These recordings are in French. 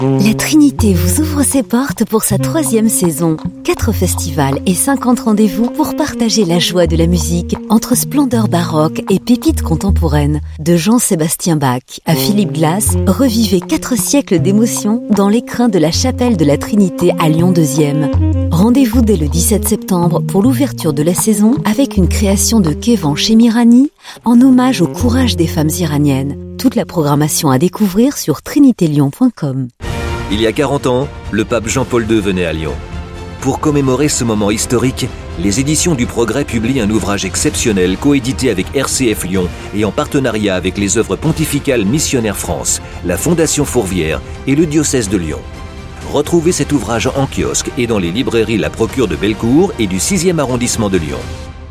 La Trinité vous ouvre ses portes pour sa 3e saison. 4 festivals et 50 rendez-vous pour partager la joie de la musique entre splendeur baroque et pépites contemporaines. De Jean-Sébastien Bach à Philippe Glass, revivez 4 siècles d'émotion dans l'écrin de la chapelle de la Trinité à Lyon 2e. Rendez-vous dès le 17 septembre pour l'ouverture de la saison avec une création de Kévan Chemirani en hommage au courage des femmes iraniennes. Toute la programmation à découvrir sur trinitélion.com. Il y a 40 ans, le pape Jean-Paul II venait à Lyon. Pour commémorer ce moment historique, les éditions du Progrès publient un ouvrage exceptionnel coédité avec RCF Lyon et en partenariat avec les œuvres pontificales Missionnaires France, la Fondation Fourvière et le diocèse de Lyon. Retrouvez cet ouvrage en kiosque et dans les librairies La Procure de Bellecour et du 6e arrondissement de Lyon.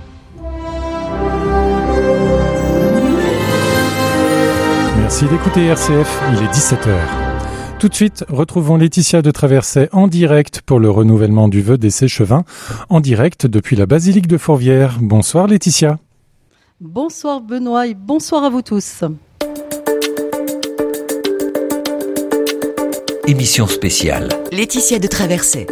Merci d'écouter RCF, il est 17h. Tout de suite, retrouvons Laetitia de Traversay en direct pour le renouvellement du vœu des Séchevins, en direct depuis la basilique de Fourvière. Bonsoir Laetitia. Bonsoir Benoît et bonsoir à vous tous. Émission spéciale. Laetitia de Traversay.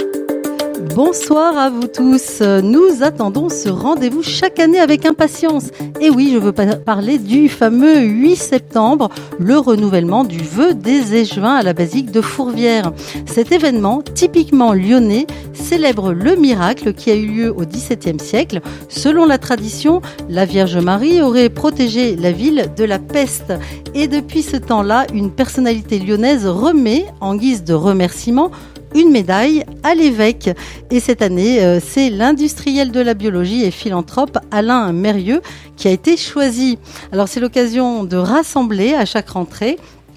Bonsoir à vous tous. Nous attendons ce rendez-vous chaque année avec impatience. Et oui, je veux parler du fameux 8 septembre, le renouvellement du vœu des Échevins à la basilique de Fourvière. Cet événement, typiquement lyonnais, célèbre le miracle qui a eu lieu au XVIIe siècle. Selon la tradition, la Vierge Marie aurait protégé la ville de la peste. Et depuis ce temps-là, une personnalité lyonnaise remet, en guise de remerciement, une médaille à l'évêque. Et cette année, c'est l'industriel de la biologie et philanthrope Alain Mérieux qui a été choisi. Alors c'est l'occasion de rassembler à chaque rentrée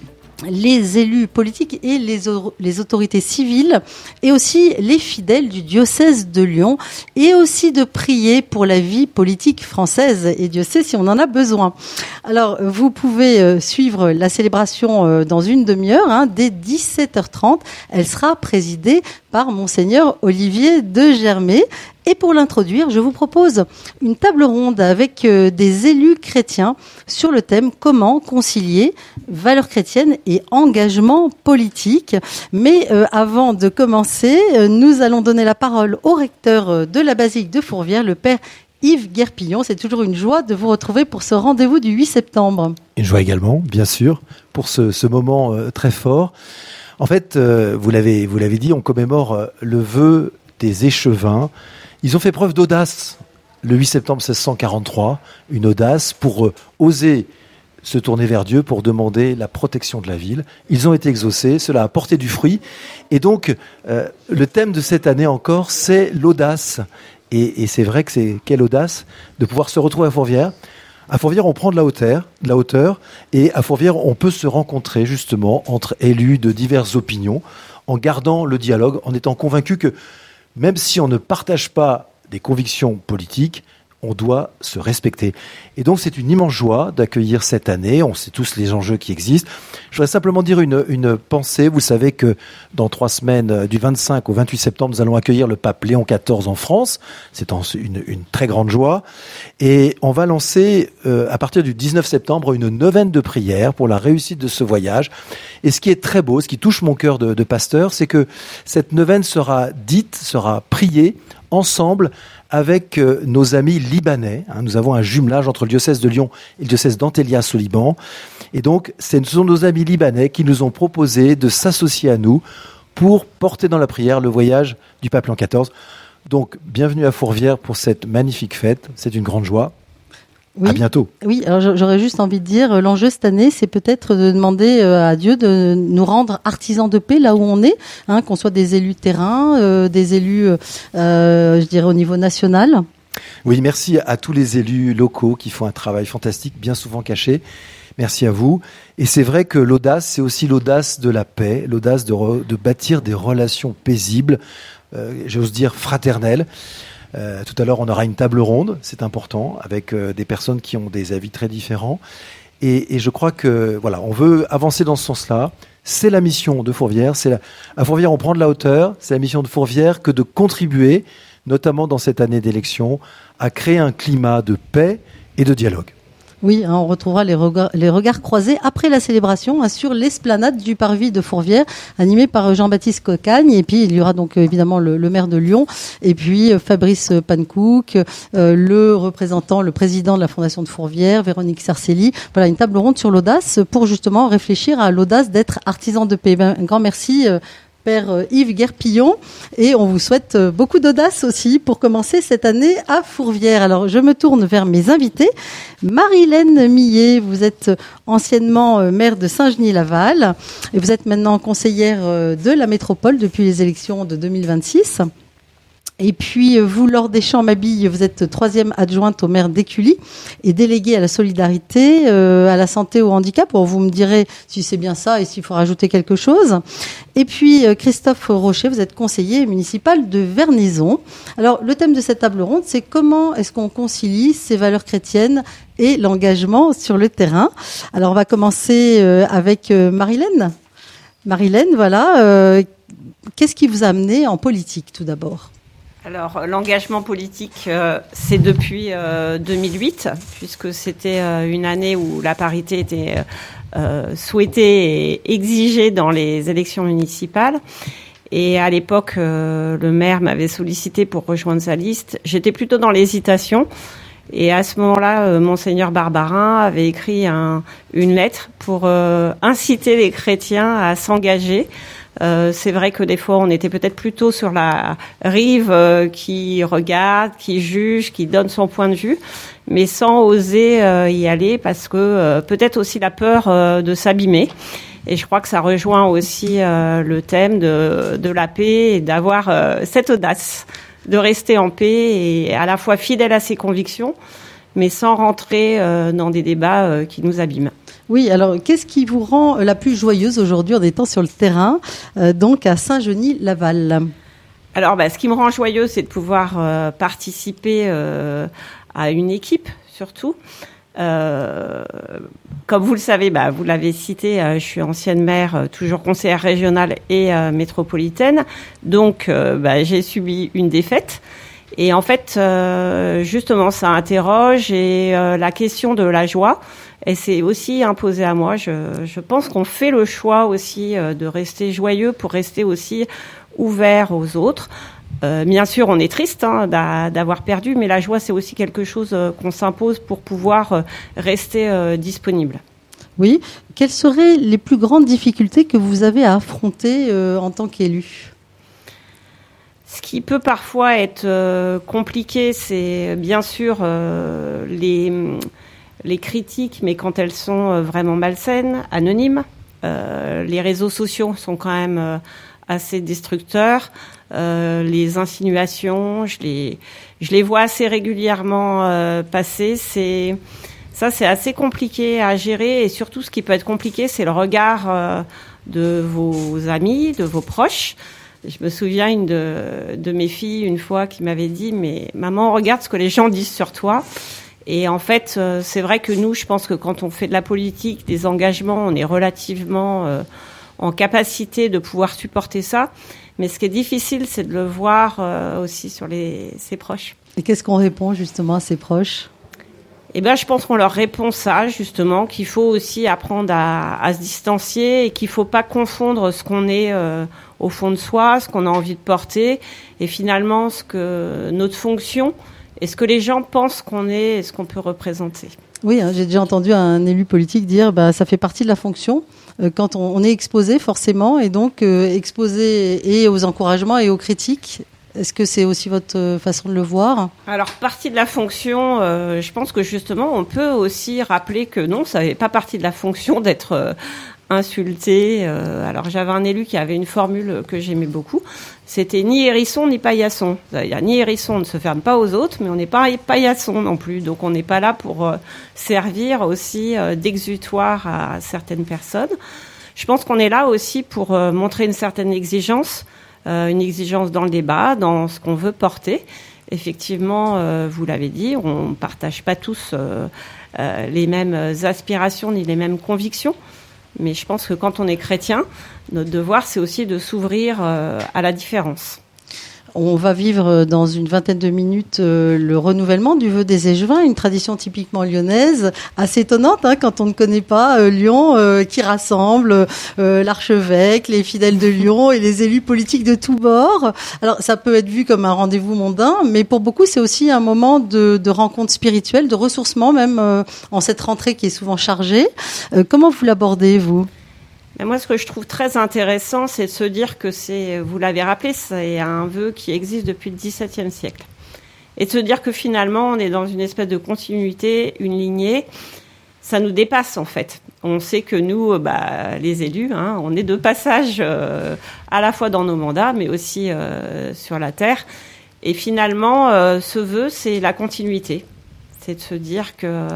les élus politiques et les autorités civiles et aussi les fidèles du diocèse de Lyon et aussi de prier pour la vie politique française et Dieu sait si on en a besoin. Alors vous pouvez suivre la célébration dans une demi-heure, dès 17h30. Elle sera présidée par Monseigneur Olivier de Germay. Et pour l'introduire, je vous propose une table ronde avec des élus chrétiens sur le thème « Comment concilier valeurs chrétiennes et engagement politique ». Mais avant de commencer, nous allons donner la parole au recteur de la basilique de Fourvière, le père Yves Guerpillon. C'est toujours une joie de vous retrouver pour ce rendez-vous du 8 septembre. Une joie également, bien sûr, pour ce moment très fort. En fait, vous l'avez dit, on commémore le vœu des Échevins. Ils ont fait preuve d'audace le 8 septembre 1643, une audace pour oser se tourner vers Dieu pour demander la protection de la ville. Ils ont été exaucés, cela a porté du fruit. Et donc, le thème de cette année encore, c'est l'audace. Et c'est vrai que c'est quelle audace de pouvoir se retrouver à Fourvière. À Fourvière, on prend de la hauteur, et à Fourvière, on peut se rencontrer justement entre élus de diverses opinions, en gardant le dialogue, en étant convaincu que même si on ne partage pas des convictions politiques, on doit se respecter. Et donc c'est une immense joie d'accueillir cette année, on sait tous les enjeux qui existent. Je voudrais simplement dire une pensée. Vous savez que dans 3 semaines, du 25 au 28 septembre, nous allons accueillir le pape Léon XIV en France. C'est une très grande joie. Et on va lancer, à partir du 19 septembre, une neuvaine de prière pour la réussite de ce voyage. Et ce qui est très beau, ce qui touche mon cœur de pasteur, c'est que cette neuvaine sera priée ensemble avec nos amis libanais. Nous avons un jumelage entre le diocèse de Lyon et le diocèse d'Antélias au Liban. Et donc, ce sont nos amis libanais qui nous ont proposé de s'associer à nous pour porter dans la prière le voyage du pape Léon XIV. Donc, bienvenue à Fourvière pour cette magnifique fête. C'est une grande joie. Oui. À bientôt. Oui, alors j'aurais juste envie de dire, l'enjeu cette année, c'est peut-être de demander à Dieu de nous rendre artisans de paix là où on est, qu'on soit des élus de terrain, des élus, je dirais, au niveau national. Oui, merci à tous les élus locaux qui font un travail fantastique, bien souvent caché. Merci à vous. Et c'est vrai que l'audace, c'est aussi l'audace de la paix, l'audace de bâtir des relations paisibles, j'ose dire fraternelles. Tout à l'heure, on aura une table ronde, c'est important, avec des personnes qui ont des avis très différents. Et je crois que, voilà, on veut avancer dans ce sens-là. C'est la mission de Fourvière. À Fourvière, on prend de la hauteur. C'est la mission de Fourvière que de contribuer, notamment dans cette année d'élection, à créer un climat de paix et de dialogue. Oui, on retrouvera les regards croisés après la célébration sur l'esplanade du Parvis de Fourvière, animé par Jean-Baptiste Cocagne. Et puis, il y aura donc évidemment le maire de Lyon, et puis Fabrice Pankouk, le président de la Fondation de Fourvière, Véronique Sarcelli. Voilà, une table ronde sur l'audace pour justement réfléchir à l'audace d'être artisan de paix. Un grand merci, Père Yves Guerpillon, et on vous souhaite beaucoup d'audace aussi pour commencer cette année à Fourvière. Alors je me tourne vers mes invités. Marie-Hélène Millet, vous êtes anciennement maire de Saint-Genis-Laval et vous êtes maintenant conseillère de la métropole depuis les élections de 2026. Et puis, vous, Laure Deschamps-Mabille, vous êtes 3e adjointe au maire d'Écully et déléguée à la solidarité, à la santé, au handicap. Bon, vous me direz si c'est bien ça et s'il faut rajouter quelque chose. Et puis, Christophe Rocher, vous êtes conseiller municipal de Vernaison. Alors, le thème de cette table ronde, c'est comment est-ce qu'on concilie ces valeurs chrétiennes et l'engagement sur le terrain. Alors, on va commencer avec Marie-Hélène. Marie-Hélène, voilà. Qu'est-ce qui vous a amené en politique, tout d'abord ? Alors, l'engagement politique, c'est depuis 2008, puisque c'était une année où la parité était souhaitée et exigée dans les élections municipales. Et à l'époque, le maire m'avait sollicité pour rejoindre sa liste. J'étais plutôt dans l'hésitation. Et à ce moment-là, Monseigneur Barbarin avait écrit une lettre pour inciter les chrétiens à s'engager. C'est vrai que des fois, on était peut-être plutôt sur la rive qui regarde, qui juge, qui donne son point de vue, mais sans oser y aller parce que peut-être aussi la peur de s'abîmer. Et je crois que ça rejoint aussi le thème de la paix et d'avoir cette audace de rester en paix et à la fois fidèle à ses convictions, mais sans rentrer dans des débats qui nous abîment. Oui, alors qu'est-ce qui vous rend la plus joyeuse aujourd'hui en étant sur le terrain, donc à Saint-Genis-Laval ? Alors, ce qui me rend joyeuse, c'est de pouvoir participer à une équipe, surtout. Comme vous le savez, vous l'avez cité, je suis ancienne maire, toujours conseillère régionale et métropolitaine. Donc, j'ai subi une défaite. Et en fait, justement, ça interroge et la question de la joie. Et c'est aussi imposé à moi. Je pense qu'on fait le choix aussi de rester joyeux pour rester aussi ouvert aux autres. Bien sûr, on est triste d'avoir perdu, mais la joie, c'est aussi quelque chose qu'on s'impose pour pouvoir rester disponible. Oui. Quelles seraient les plus grandes difficultés que vous avez à affronter en tant qu'élu ? Ce qui peut parfois être compliqué, c'est bien sûr les critiques, mais quand elles sont vraiment malsaines, anonymes. Les réseaux sociaux sont quand même assez destructeurs. Les insinuations, je les vois assez régulièrement passer. C'est assez compliqué à gérer. Et surtout, ce qui peut être compliqué, c'est le regard de vos amis, de vos proches. Je me souviens une de mes filles, une fois, qui m'avait dit « Mais maman, regarde ce que les gens disent sur toi ». Et en fait, c'est vrai que nous, je pense que quand on fait de la politique, des engagements, on est relativement en capacité de pouvoir supporter ça. Mais ce qui est difficile, c'est de le voir aussi sur ses proches. Et qu'est-ce qu'on répond justement à ses proches ? Je pense qu'on leur répond ça, justement, qu'il faut aussi apprendre à se distancier et qu'il ne faut pas confondre ce qu'on est au fond de soi, ce qu'on a envie de porter, et finalement ce que notre fonction et ce que les gens pensent qu'on est et ce qu'on peut représenter. Oui, j'ai déjà entendu un élu politique dire ça fait partie de la fonction quand on est exposé forcément, et donc exposé et aux encouragements et aux critiques. Est-ce que c'est aussi votre façon de le voir ? Alors, partie de la fonction, je pense que justement, on peut aussi rappeler que non, ça n'est pas partie de la fonction d'être insulté. Alors, j'avais un élu qui avait une formule que j'aimais beaucoup. C'était ni hérisson ni paillasson. Il y a ni hérisson, on ne se ferme pas aux autres, mais on n'est pas paillasson non plus. Donc, on n'est pas là pour servir aussi d'exutoire à certaines personnes. Je pense qu'on est là aussi pour montrer une certaine exigence dans le débat, dans ce qu'on veut porter. Effectivement, vous l'avez dit, on ne partage pas tous les mêmes aspirations ni les mêmes convictions. Mais je pense que quand on est chrétien, notre devoir, c'est aussi de s'ouvrir à la différence. on va vivre dans une vingtaine de minutes le renouvellement du vœu des échevins, une tradition typiquement lyonnaise, assez étonnante quand on ne connaît pas Lyon, qui rassemble l'archevêque, les fidèles de Lyon et les élus politiques de tous bords. Alors ça peut être vu comme un rendez-vous mondain, mais pour beaucoup c'est aussi un moment de rencontre spirituelle, de ressourcement même en cette rentrée qui est souvent chargée. Comment vous l'abordez, vous ? Mais moi, ce que je trouve très intéressant, c'est de se dire que vous l'avez rappelé, c'est un vœu qui existe depuis le XVIIe siècle. Et de se dire que finalement, on est dans une espèce de continuité, une lignée. Ça nous dépasse, en fait. On sait que nous, les élus, on est de passage à la fois dans nos mandats, mais aussi sur la terre. Et finalement, ce vœu, c'est la continuité. C'est de se dire que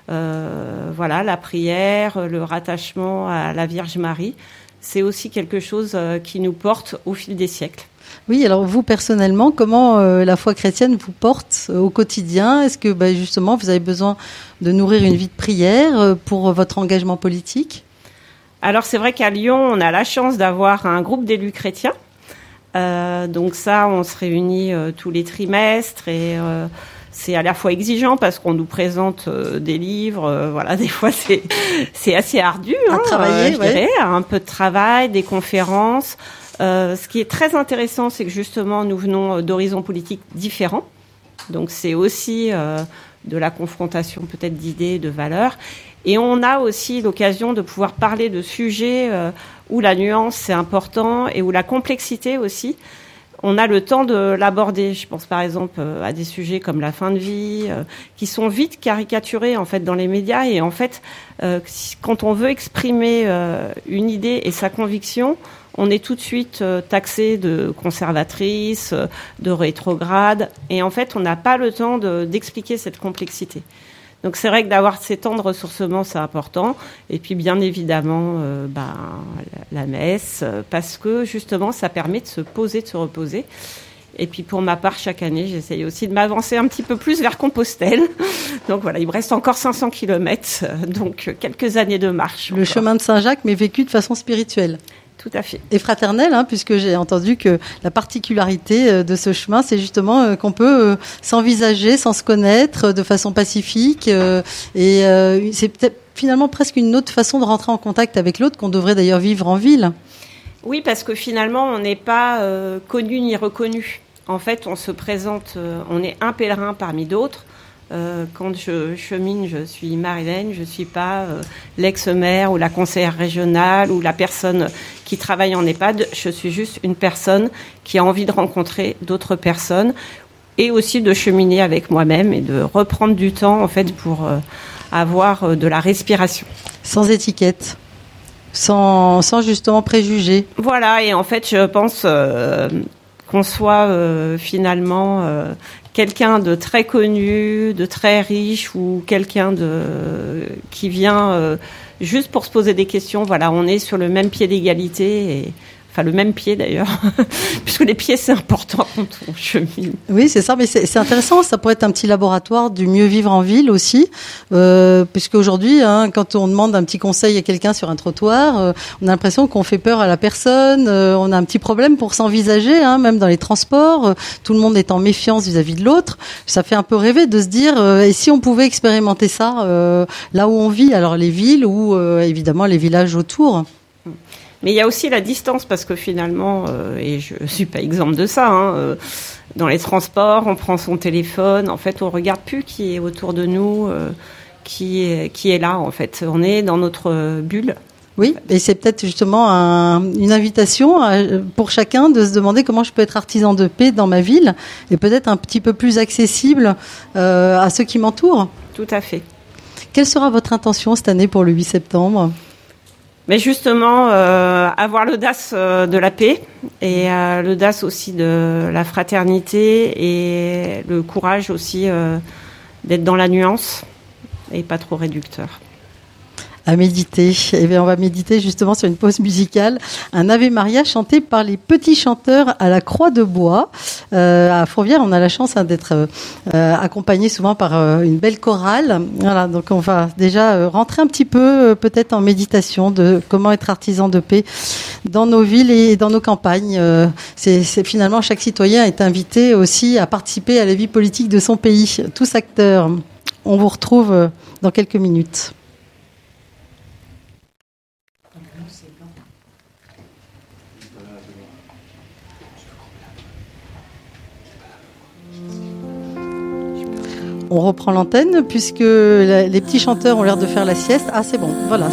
la prière, le rattachement à la Vierge Marie, c'est aussi quelque chose qui nous porte au fil des siècles. Oui, alors vous personnellement, comment la foi chrétienne vous porte au quotidien ? Est-ce que justement vous avez besoin de nourrir une vie de prière pour votre engagement politique ? Alors c'est vrai qu'à Lyon, on a la chance d'avoir un groupe d'élus chrétiens. Donc ça, on se réunit tous les trimestres et c'est à la fois exigeant parce qu'on nous présente des livres, des fois c'est assez ardu, travailler, je dirais, un peu de travail, des conférences. Ce qui est très intéressant, c'est que justement nous venons d'horizons politiques différents, donc c'est aussi de la confrontation peut-être d'idées, de valeurs, et on a aussi l'occasion de pouvoir parler de sujets où la nuance c'est important et où la complexité aussi. On a le temps de l'aborder. Je pense par exemple à des sujets comme la fin de vie, qui sont vite caricaturés en fait dans les médias. Et en fait, quand on veut exprimer une idée et sa conviction, on est tout de suite taxé de conservatrice, de rétrograde. Et en fait, on n'a pas le temps d'expliquer cette complexité. Donc c'est vrai que d'avoir ces temps de ressourcement, c'est important. Et puis bien évidemment, la messe, parce que justement, ça permet de se poser, de se reposer. Et puis pour ma part, chaque année, j'essaye aussi de m'avancer un petit peu plus vers Compostelle. Donc voilà, il me reste encore 500 kilomètres, donc quelques années de marche. Le chemin de Saint-Jacques, mais vécu de façon spirituelle. Tout à fait. Et fraternelle, puisque j'ai entendu que la particularité de ce chemin, c'est justement qu'on peut s'envisager sans se connaître de façon pacifique. Et c'est peut-être finalement presque une autre façon de rentrer en contact avec l'autre qu'on devrait d'ailleurs vivre en ville. Oui, parce que finalement, on n'est pas connu ni reconnu. En fait, on se présente, on est un pèlerin parmi d'autres. Quand je chemine, je suis Marilène, je suis pas l'ex-maire ou la conseillère régionale ou la personne qui travaille en EHPAD. Je suis juste une personne qui a envie de rencontrer d'autres personnes et aussi de cheminer avec moi-même et de reprendre du temps en fait pour avoir de la respiration. Sans étiquette, sans justement préjugés. Voilà, et en fait, je pense qu'on soit finalement quelqu'un de très connu, de très riche ou quelqu'un qui vient juste pour se poser des questions. Voilà, on est sur le même pied d'égalité, enfin le même pied d'ailleurs, puisque les pieds c'est important quand on chemine. Oui, c'est ça, mais c'est intéressant. Ça pourrait être un petit laboratoire du mieux vivre en ville aussi, puisque aujourd'hui, quand on demande un petit conseil à quelqu'un sur un trottoir, on a l'impression qu'on fait peur à la personne. On a un petit problème pour s'envisager, même dans les transports. Tout le monde est en méfiance vis-à-vis de l'autre. Ça fait un peu rêver de se dire, et si on pouvait expérimenter ça là où on vit, alors les villes ou évidemment les villages autour. Mais il y a aussi la distance, parce que finalement, et je suis pas exemple de ça, dans les transports, on prend son téléphone, en fait, on regarde plus qui est autour de nous, qui est là, en fait. On est dans notre bulle. Oui, et c'est peut-être justement une invitation pour chacun de se demander comment je peux être artisan de paix dans ma ville, et peut-être un petit peu plus accessible à ceux qui m'entourent. Tout à fait. Quelle sera votre intention cette année pour le 8 septembre ? Mais justement, avoir l'audace de la paix et l'audace aussi de la fraternité et le courage aussi d'être dans la nuance et pas trop réducteur. À méditer. Eh bien, on va méditer justement sur une pause musicale. Un Ave Maria chanté par les petits chanteurs à la Croix de Bois. À Fourvière, on a la chance d'être accompagné souvent par une belle chorale. Voilà, donc on va déjà rentrer un petit peu peut-être en méditation de comment être artisan de paix dans nos villes et dans nos campagnes. C'est finalement, chaque citoyen est invité aussi à participer à la vie politique de son pays. Tous acteurs. On vous retrouve dans quelques minutes. On reprend l'antenne puisque les petits chanteurs ont l'air de faire la sieste. Ah, c'est bon, voilà.